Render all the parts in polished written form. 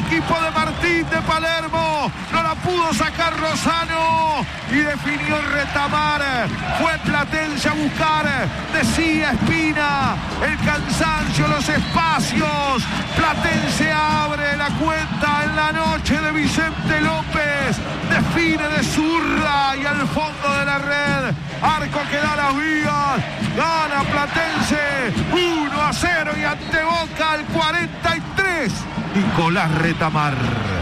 equipo de Martín de Palermo. No la pudo sacar Lozano y definió Retamar. Fue Platense a buscar, decía Espina, el cansancio, los espacios. Platense abre la cuenta en la noche de Vicente López. Define de zurda y al fondo de la red. Arco que da las vías. Gana Platense 1-0 y ante Boca al 43. Nicolás Retamar.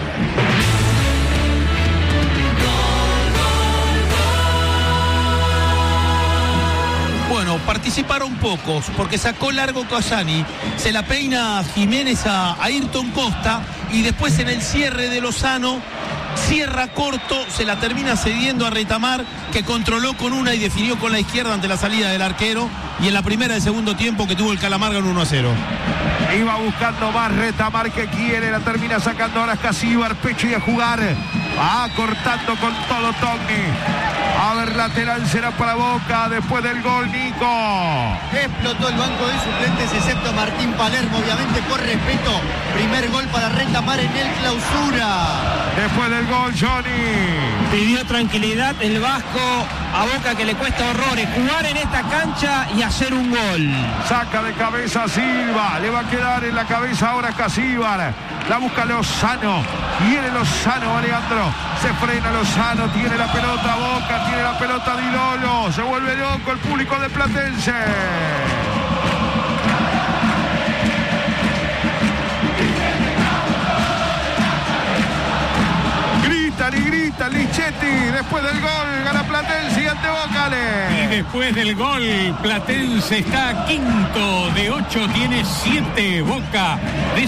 Bueno, participaron pocos porque sacó largo Cassani, se la peina Jiménez a Ayrton Costa y después en el cierre de Lozano cierra corto, se la termina cediendo a Retamar, que controló con una y definió con la izquierda ante la salida del arquero, y en la primera del segundo tiempo que tuvo el Calamarga un 1-0. Iba buscando más Retamar, que quiere, la termina sacando ahora Casíbar, pecho y a jugar. Va cortando con todo Togni. A ver, lateral será para Boca después del gol, Nico. Explotó el banco de suplentes, excepto Martín Palermo, obviamente por respeto. Primer gol para Retamar en el Clausura. Después del gol, Johnny. Pidió tranquilidad el vasco a Boca, que le cuesta horrores jugar en esta cancha y hacer un gol. Saca de cabeza Silva, le va a quedar en la cabeza ahora Casíbar. La busca Lozano, viene Lozano, Leandro, se frena Lozano, tiene la pelota Boca, tiene la pelota Di Lolo, se vuelve loco el público de Platense. Y grita Lichetti, después del gol gana Platense y ante Boca. Y después del gol Platense está quinto de 8, tiene 7. Boca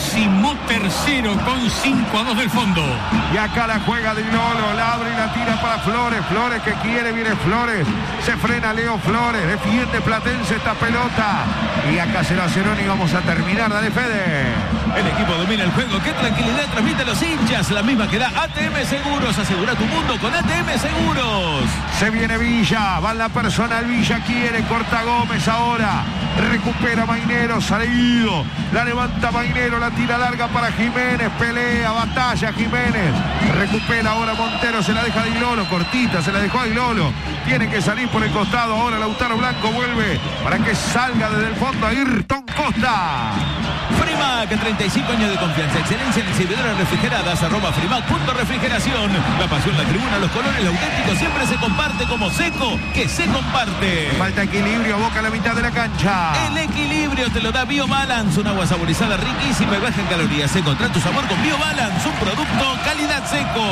13º con 5-2 del fondo. Y acá la juega Di Lolo, la abre y la tira para Flores. Flores que quiere, viene Flores, se frena Leo Flores, defiende Platense esta pelota. Y acá se lo Cerón y vamos a terminar. Dale, Fede. El equipo domina el juego. Qué tranquilidad transmite a los hinchas. La misma que da ATM Seguros. Asegura tu mundo con ATM Seguros. Se viene Villa. Va en la personal. Villa quiere. Corta Gómez ahora. Recupera Mainero. Salido. La levanta Mainero. La tira larga para Jiménez. Pelea. Batalla Jiménez. Recupera ahora Montero. Se la deja a Di Lolo. Cortita. Se la dejó a Di Lolo. Tiene que salir por el costado. Ahora Lautaro Blanco vuelve para que salga desde el fondo Ayrton Costa. Frimac, 35 años de confianza, excelencia en exhibidoras refrigeradas, @frimac.refrigeración. La pasión, la tribuna, los colores, lo auténtico siempre se comparte como Seco, que se comparte. Falta equilibrio, Boca a la mitad de la cancha. El equilibrio te lo da BioBalance, un agua saborizada riquísima y baja en calorías. Encontrá tu sabor con BioBalance, un producto calidad Seco.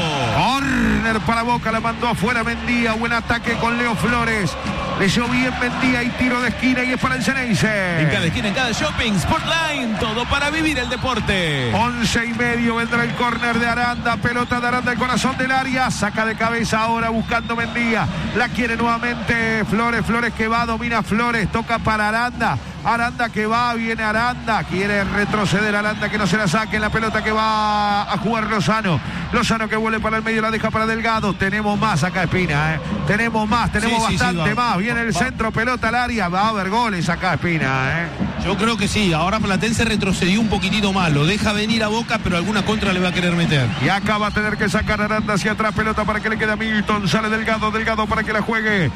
Corner para Boca, la mandó afuera Mendía, buen ataque con Leo Flores. Leyó bien Mendía y tiro de esquina y es para el Ceneice. En cada esquina, en cada shopping, Sportline, todo para vivir el deporte. 11:30 vendrá el córner de Aranda, pelota de Aranda, el corazón del área, saca de cabeza ahora buscando Mendía, la quiere nuevamente Flores, Flores que va, domina Flores, toca para Aranda. Aranda que va, viene Aranda, quiere retroceder Aranda, que no se la saque, la pelota que va a jugar Lozano. Lozano que vuelve para el medio, la deja para Delgado. Tenemos más acá, Espina, tenemos más, tenemos bastante más. Viene el centro, pelota al área, va a haber goles acá, Espina, Yo creo que sí, ahora Platense retrocedió un poquitito más, lo deja venir a Boca, pero alguna contra le va a querer meter. Y acá va a tener que sacar Aranda hacia atrás, pelota para que le quede a Milton, sale Delgado, Delgado para que la juegue.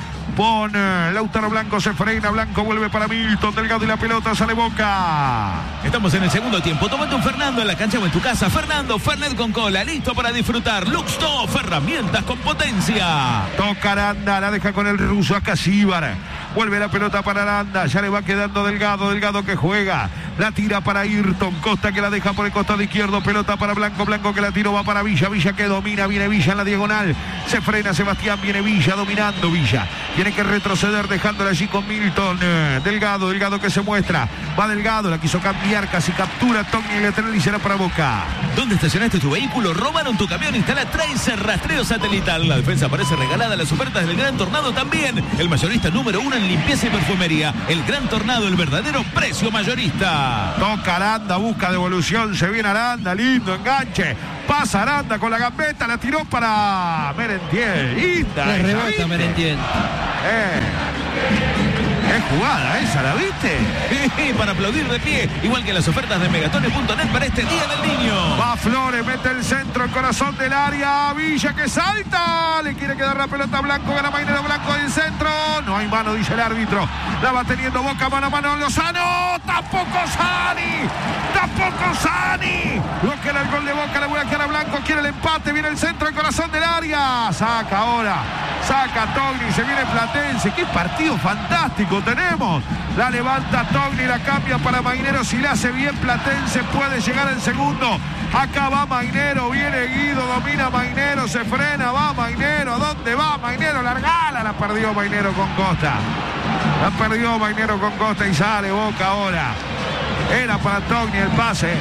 Pone Lautaro Blanco, se frena, Blanco vuelve para Milton, Delgado y la pelota sale Boca. Estamos en el segundo tiempo, tomate un Fernando en la cancha o en tu casa. Fernando, Fernet con cola, listo para disfrutar. Luxtop, herramientas con potencia. Toca Aranda, la deja con el ruso a Casíbar. Vuelve la pelota para Aranda, ya le va quedando Delgado, Delgado que juega. La tira para Ayrton Costa que la deja por el costado izquierdo, pelota para Blanco, Blanco que la tiró, va para Villa, Villa que domina, viene Villa en la diagonal. Se frena Sebastián, viene Villa, dominando Villa. Tiene que retroceder dejándola allí con Milton. Delgado, Delgado que se muestra. Va Delgado, la quiso cambiar, casi captura Togni el lateral y será para Boca. ¿Dónde estacionaste tu vehículo? ¿Robaron tu camión? Instala Tracer rastreo satelital. La defensa parece regalada, las ofertas del Gran Tornado también. El mayorista número 1 en limpieza y perfumería. El Gran Tornado, el verdadero precio mayorista. Toca Aranda, busca devolución, se viene Aranda, lindo enganche. Pasa Aranda con la gambeta, la tiró para Merentiel. Le rebota Merentiel. Qué jugada esa, ¿la viste? Para aplaudir de pie, igual que las ofertas de megatones.net para este Día del Niño. Va Flores, mete el centro, el corazón del área. Villa que salta. Le quiere quedar la pelota a Blanco. Gana Mainero, Blanco en el centro. No hay mano, dice el árbitro. La va teniendo Boca, mano a mano Lozano. Tampoco Sani. Tampoco Sani. Lo que era el gol de Boca. Le voy a quedar a Blanco. Quiere el empate. Viene el centro, el corazón del área. Saca ahora. Saca Togni. Se viene Platense. Qué partido fantástico tenemos. La levanta Togni. La cambia para Mainero. Si le hace bien Platense puede llegar el segundo. Acá va Mainero, viene Guido, domina Mainero, se frena, va Mainero, ¿a dónde va Mainero? Largala, la perdió Mainero con Costa. La perdió Mainero con Costa y sale Boca ahora. Era para Togni el pase.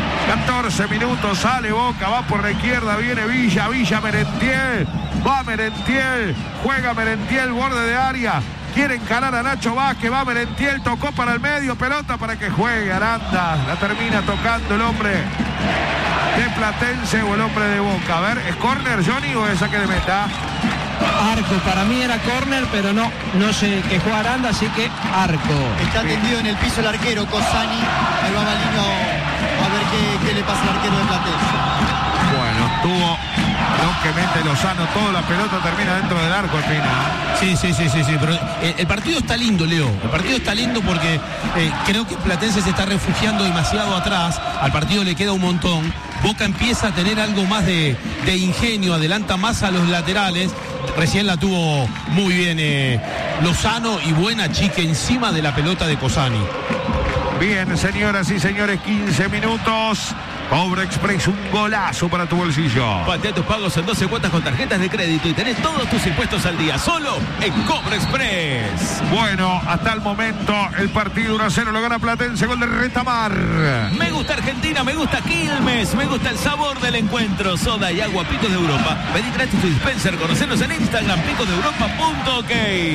14 minutos, sale Boca, va por la izquierda, viene Villa, Merentiel, va Merentiel, juega Merentiel, borde de área. Quiere encarar a Nacho Vázquez, va Merentiel, tocó para el medio, pelota para que juegue Aranda. La termina tocando el hombre de Platense o el hombre de Boca. A ver, ¿es córner, Johnny, o es saque de meta? Arco, para mí era córner, pero no sé que juega Aranda, así que arco. Está tendido en el piso el arquero, Cosani. Ahí va Balino a ver qué le pasa al arquero de Platense. Bueno, tuvo loquemente Lozano, toda la pelota termina dentro del arco, Espina. Sí, pero el partido está lindo, Leo. El partido está lindo porque creo que Platense se está refugiando demasiado atrás. Al partido le queda un montón. Boca empieza a tener algo más de ingenio, adelanta más a los laterales. Recién la tuvo muy bien Lozano y buena chica encima de la pelota de Cosani. Bien, señoras y señores, 15 minutos. Cobra Express, un golazo para tu bolsillo. Patea tus pagos en 12 cuotas con tarjetas de crédito y tenés todos tus impuestos al día, solo en Cobra Express. Bueno, hasta el momento el partido 1-0 lo gana Platense, gol de Retamar. Me gusta Argentina, me gusta Quilmes, me gusta el sabor del encuentro. Soda y agua Picos de Europa. Pedí gratis tu dispenser, conocenos en Instagram, picosdeeuropa.ok.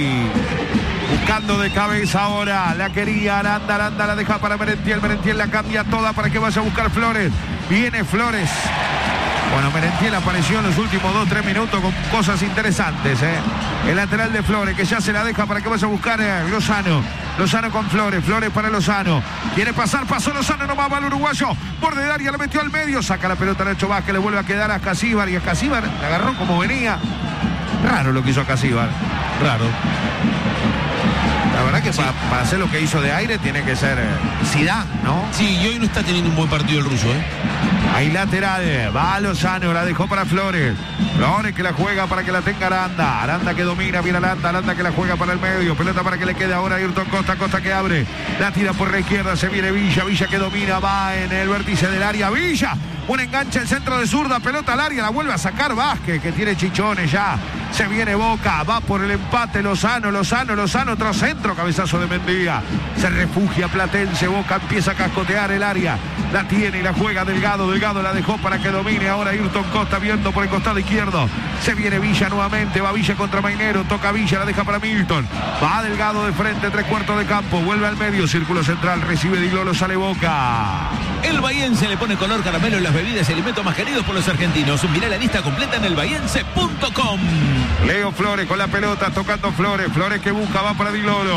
Buscando de cabeza ahora, la quería Aranda la deja para Merentiel la cambia toda para que vaya a buscar Flores. Viene Flores. Bueno, Merentiel apareció en los últimos 2-3 minutos con cosas interesantes. El lateral de Flores, que ya se la deja para que vaya a buscar Lozano. Lozano con Flores para Lozano. Quiere pasar, pasó Lozano, nomás va el uruguayo. Borde de área, la metió al medio, saca la pelota Nacho Vázquez, le vuelve a quedar a Casíbar y a Casíbar la agarró como venía. Raro lo que hizo a Casíbar. Raro. La verdad que para hacer lo que hizo de aire tiene que ser Zidane, ¿no? Sí, y hoy no está teniendo un buen partido el ruso, Ahí lateral, va Lozano, la dejó para Flores. Flores que la juega para que la tenga Aranda. Aranda que domina, viene Aranda que la juega para el medio. Pelota para que le quede ahora a Ayrton Costa. Costa que abre, la tira por la izquierda, se viene Villa que domina, va en el vértice del área. Villa, un enganche el centro de zurda, pelota al área, la vuelve a sacar Vázquez, que tiene chichones ya. Se viene Boca, va por el empate Lozano, otro centro, cabezazo de Mendía. Se refugia Platense, Boca empieza a cascotear el área. La tiene y la juega Delgado la dejó para que domine ahora Ayrton Costa, viendo por el costado izquierdo. Se viene Villa nuevamente, va Villa contra Mainero, toca Villa, la deja para Milton. Va Delgado de frente, 3/4 de campo, vuelve al medio, círculo central, recibe Di Lolo, sale Boca. El bahiense le pone color caramelo en las bebidas y alimentos más queridos por los argentinos. Mirá la lista completa en elbahiense.com. Leo Flores con la pelota, tocando Flores que busca, va para Di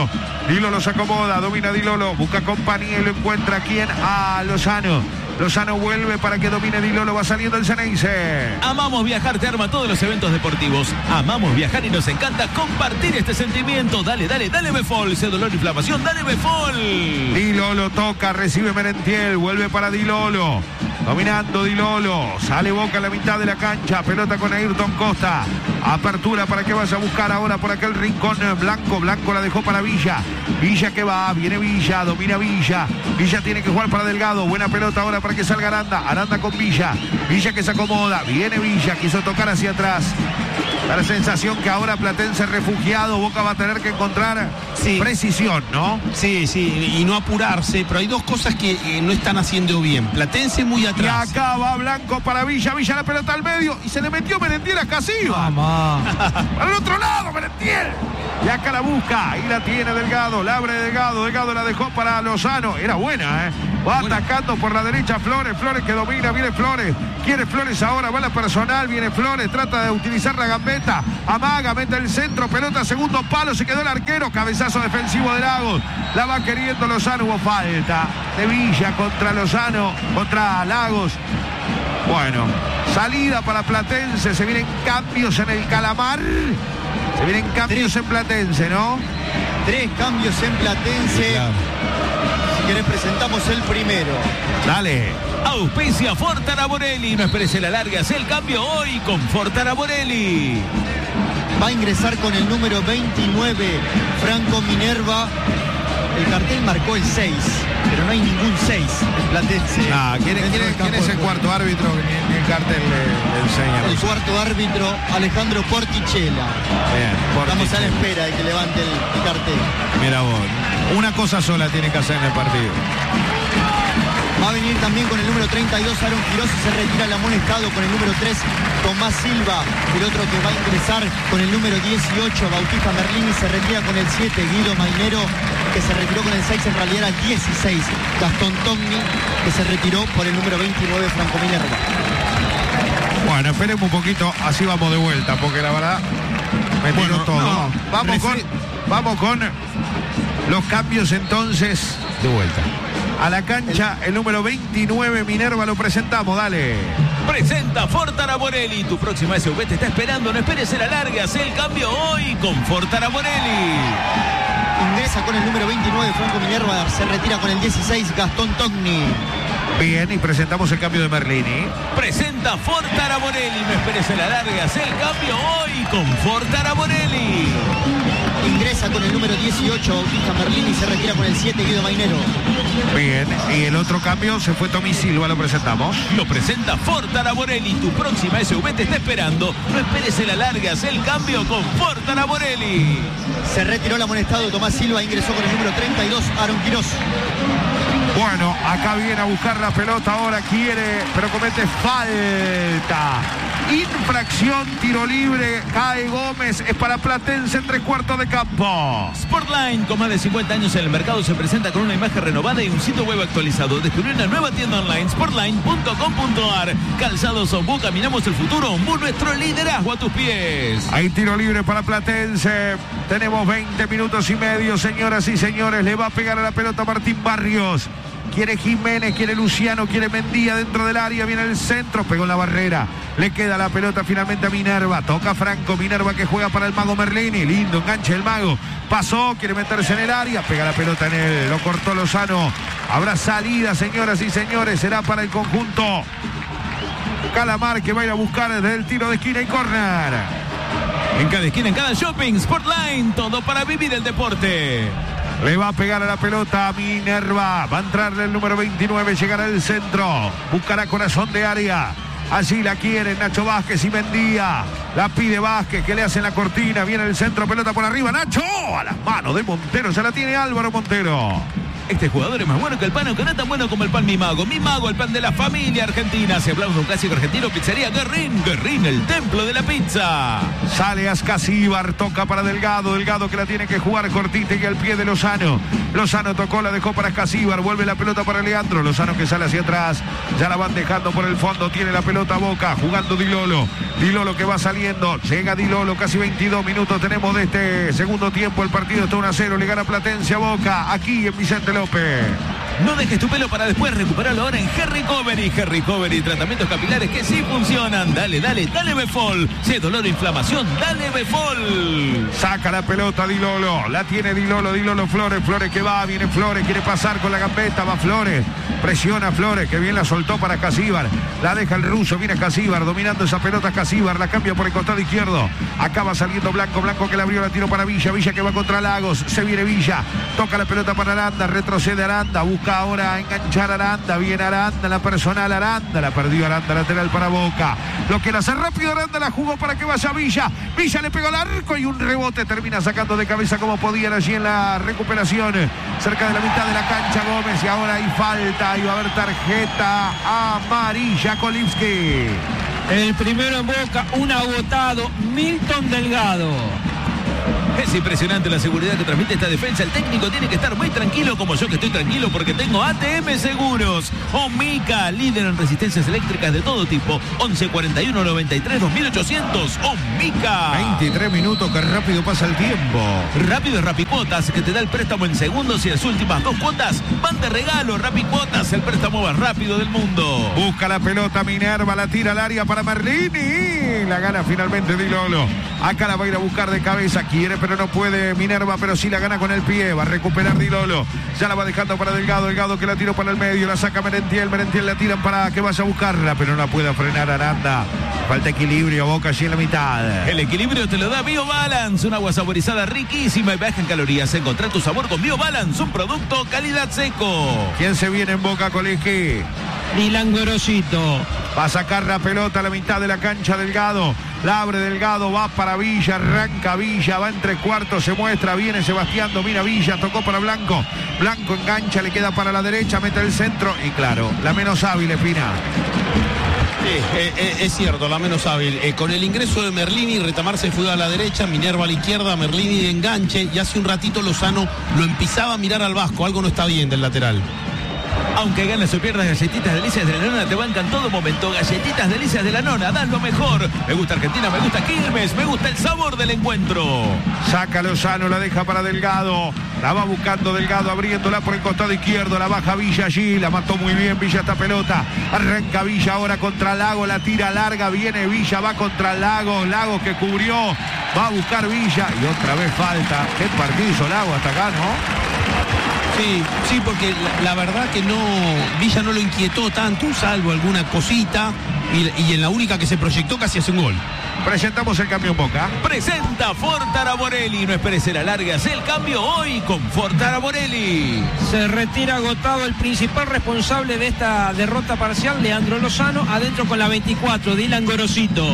Lolo se acomoda, domina Di Lolo, busca compañía y lo encuentra ¿quién? A Lozano vuelve para que domine Di Lolo, va saliendo el Ceneice. Amamos viajar, te arma todos los eventos deportivos. Amamos viajar y nos encanta compartir este sentimiento. Dale Befol, ese dolor, inflamación, dale Befol. Di Lolo toca, recibe Merentiel, vuelve para Di Lolo. Dominando Di Lolo, sale Boca a la mitad de la cancha, pelota con Ayrton Costa. Apertura para que vaya a buscar ahora por aquel rincón Blanco la dejó para Villa que va, viene Villa, domina Villa tiene que jugar para Delgado, buena pelota ahora para que salga Aranda con Villa que se acomoda, viene Villa, quiso tocar hacia atrás. Da la sensación que ahora Platense refugiado, Boca va a tener que encontrar precisión, ¿no? Sí, y no apurarse, pero hay dos cosas que no están haciendo bien. Platense muy atrás. Y acá va Blanco para Villa la pelota al medio y se le metió Merentiel a Casíbar. Mamá. Al otro lado Merentiel. Le acá la busca y la tiene Delgado, la abre Delgado la dejó para Lozano, era buena, va atacando por la derecha Flores que domina, viene Flores, quiere Flores ahora, va la personal, viene Flores, trata de utilizar la gambeta, amaga, mete el centro, pelota segundo palo, se quedó el arquero, cabezazo defensivo de Lagos, la va queriendo Lozano, hubo falta de Villa contra Lozano, contra Lagos. Bueno, salida para Platense, se vienen cambios en el Calamar, se vienen cambios en Platense, ¿no? 3 cambios en Platense. Claro. Si querés presentamos el primero. Dale. Auspicia Fortara Borelli. No esperes la larga, haz el cambio hoy con Fortara Borelli. Va a ingresar con el número 29, Franco Minerva. El cartel marcó el 6, pero no hay ningún 6 en Platense. ¿Quién es el cuarto árbitro? Ni el cartel le enseña. El cuarto árbitro, Alejandro Portichela. Bien, estamos a la espera de que levante el cartel. Mira vos, una cosa sola tiene que hacer en el partido. Va a venir también con el número 32, Aaron Quirós, y se retira el amonestado con el número 3, Tomás Silva. El otro que va a ingresar con el número 18, Bautista Merlini, se retira con el 7, Guido Mainero, que se retiró con el 6, en realidad era el 16, Gastón Tomni, que se retiró por el número 29, Franco Minerva. Bueno, esperemos un poquito, así vamos de vuelta, porque la verdad me tiró todo. No, vamos con los cambios entonces de vuelta. A la cancha, el número 29, Minerva, lo presentamos, dale. Presenta Fortara Borelli, tu próxima SUV te está esperando, no esperes la larga, haz el cambio hoy con Fortara Borelli. Ingresa con el número 29, Franco Minerva, se retira con el 16, Gastón Togni. Bien, y presentamos el cambio de Merlini. Presenta Fortara Borelli, no esperes la larga, haz el cambio hoy con Fortara Borelli. Ingresa con el número 18, Bautista Merlini, se retira con el 7, Guido Mainero. Bien, y el otro cambio se fue Tommy Silva, lo presentamos. Lo presenta Fortara Borelli, tu próxima SUV te está esperando. No esperes la larga, haz el cambio con Fortara Borelli. Se retiró el amonestado Tomás Silva, ingresó con el número 32, Aaron Quirós. Bueno, acá viene a buscar la pelota, ahora quiere, pero comete falta. Infracción, tiro libre, cae Gómez, es para Platense en 3/4 de campo. Sportline, con más de 50 años en el mercado, se presenta con una imagen renovada y un sitio web actualizado. Descubrí una nueva tienda online, sportline.com.ar. Calzados Ombú, caminamos el futuro. Ombú, nuestro liderazgo a tus pies. Hay tiro libre para Platense. Tenemos 20 minutos y medio, señoras y señores. Le va a pegar a la pelota Martín Barrios. Quiere Jiménez, quiere Luciano, quiere Mendía dentro del área, viene el centro, pegó en la barrera, le queda la pelota finalmente a Minerva, toca Franco, Minerva que juega para el Mago Merlini, lindo enganche el Mago, pasó, quiere meterse en el área, pega la pelota en él, lo cortó Lozano, habrá salida, señoras y señores, será para el conjunto Calamar, que va a ir a buscar desde el tiro de esquina y córner. En cada esquina, en cada shopping, Sportline, todo para vivir el deporte. Le va a pegar a la pelota a Minerva. Va a entrarle el número 29. Llegará al centro. Buscará corazón de área. Allí la quiere Nacho Vázquez y Mendía. La pide Vázquez, que le hacen la cortina. Viene el centro, pelota por arriba. Nacho, a las manos de Montero. Se la tiene Álvaro Montero. Este jugador es más bueno que el pan, aunque no es tan bueno como el pan Mi Mago. Mi Mago, el pan de la familia argentina. Si hablamos de un clásico argentino, pizzería Guerrín. Guerrín, el templo de la pizza. Sale Ascasíbar, toca para Delgado. Delgado que la tiene que jugar cortita y al pie de Lozano. Lozano tocó, la dejó para Ascasíbar. Vuelve la pelota para Leandro. Lozano que sale hacia atrás. Ya la van dejando por el fondo. Tiene la pelota Boca. Jugando Dilolo. Dilolo que va saliendo. Llega Dilolo, casi 22 minutos tenemos de este segundo tiempo. El partido está 1-0. Le gana Platense a Boca. Aquí en Vicente López. No dejes tu pelo para después, recuperarlo ahora en Hair Recovery. Hair Recovery, tratamientos capilares que sí funcionan. Dale, dale, dale Befol. Si es dolor o inflamación, dale Befol. Saca la pelota Dilolo, la tiene Dilolo, Dilolo Flores, Flores que va, viene Flores, quiere pasar con la gambeta, va Flores, presiona Flores, que bien la soltó para Casíbar, la deja el ruso, viene Casíbar, dominando esa pelota Casíbar, la cambia por el costado izquierdo, acaba saliendo Blanco, Blanco que la abrió, la tiro para Villa, Villa que va contra Lagos, se viene Villa, toca la pelota para Aranda, retrocede Aranda, busca ahora enganchar Aranda, viene Aranda, la personal Aranda, la perdió Aranda, lateral para Boca, lo que la hace rápido Aranda, la jugó para que vaya Villa, Villa le pegó al arco y un rebote, termina sacando de cabeza como podían allí en la recuperación, cerca de la mitad de la cancha Gómez, y ahora hay falta, y va a haber tarjeta amarilla Kolipski. El primero en Boca, un agotado, Milton Delgado. Es impresionante la seguridad que transmite esta defensa. El técnico tiene que estar muy tranquilo, como yo que estoy tranquilo porque tengo ATM Seguros. Omica, líder en resistencias eléctricas de todo tipo. 11 41 93 2800. Omica. 23 minutos, que rápido pasa el tiempo. Rápido es Rapicuotas, que te da el préstamo en segundos y las últimas 2 cuotas van de regalo. Rapicuotas, el préstamo más rápido del mundo. Busca la pelota Minerva, la tira al área para Merlini. La gana finalmente Di Lolo. Acá la va a ir a buscar de cabeza. Quiere, pero no puede Minerva, pero sí la gana con el pie. Va a recuperar Di Lolo. Ya la va dejando para Delgado. Delgado que la tiró para el medio. La saca Merentiel. Merentiel la tiran para que vaya a buscarla, pero no la puede frenar Aranda. Falta equilibrio. Boca allí en la mitad. El equilibrio te lo da BioBalance, un agua saborizada riquísima y baja en calorías. Encontrar tu sabor con BioBalance, un producto calidad seco. ¿Quién se viene en Boca, Colegui? Dylan Gorosito. Va a sacar la pelota a la mitad de la cancha Delgado. La abre Delgado, va para Villa, arranca Villa, va en 3/4, se muestra, viene Sebastián, domina Villa, tocó para Blanco. Blanco engancha, le queda para la derecha, mete el centro y claro, la menos hábil, Espina. Sí, es cierto, la menos hábil. Con el ingreso de Merlini, Retamar se fue a la derecha, Minerva a la izquierda, Merlini de enganche y hace un ratito Lozano lo empezaba a mirar al Vasco, algo no está bien del lateral. Aunque ganes o pierdas, Galletitas Delicias de la Nona te bancan todo momento. Galletitas Delicias de la Nona, dan lo mejor. Me gusta Argentina, me gusta Quilmes, me gusta el sabor del encuentro. Saca Lozano, la deja para Delgado. La va buscando Delgado, abriéndola por el costado izquierdo. La baja Villa allí, la mató muy bien Villa esta pelota. Arranca Villa ahora contra Lago, la tira larga. Viene Villa, va contra Lago. Lago que cubrió, va a buscar Villa. Y otra vez falta. Qué partido hizo Lago hasta acá, ¿no? Sí, porque la verdad que no, Villa no lo inquietó tanto, salvo alguna cosita, y en la única que se proyectó casi hace un gol. Presentamos el cambio en Boca. Presenta Ford Araborelli. No esperes la larga, haz el cambio hoy con Ford Araborelli. Se retira agotado el principal responsable de esta derrota parcial, Leandro Lozano. Adentro con la 24, Dylan Gorosito.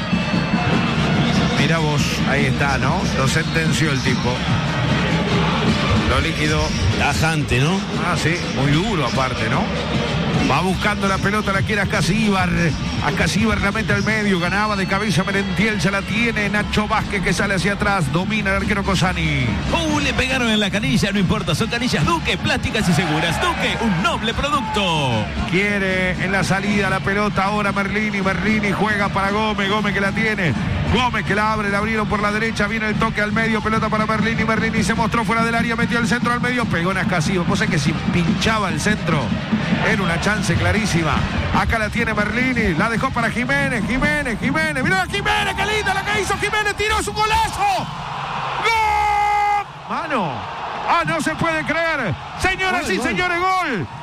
Mirá vos, ahí está, ¿no? Lo sentenció el tipo. Lo líquido. Tajante, ¿no? Ah, sí, muy duro aparte, ¿no? Va buscando la pelota, la quiere Acasíbar. Acasíbar la mete al medio, ganaba de cabeza Merentiel, ya la tiene Nacho Vázquez que sale hacia atrás, domina el arquero Cosani. Le pegaron en la canilla, no importa, son canillas Duque, plásticas y seguras. Duque, un noble producto. Quiere en la salida la pelota ahora Merlini juega para Gómez que la tiene. Gómez que la abre, la abrieron por la derecha, viene el toque al medio, pelota para Merlini se mostró fuera del área, metió el centro al medio, pegó en Acasíbar, cosa que si pinchaba el centro era una chance clarísima. Acá la tiene Merlini, la dejó para Jiménez, mirá Jiménez, qué linda la que hizo Jiménez, tiró su golazo. ¡Gol! Mano. Ah, no se puede creer. Señoras y señores, gol